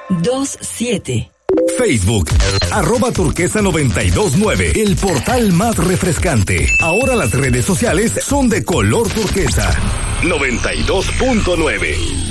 27. Facebook, @turquesa929, el portal más refrescante. Ahora las redes sociales son de color turquesa. 92.9.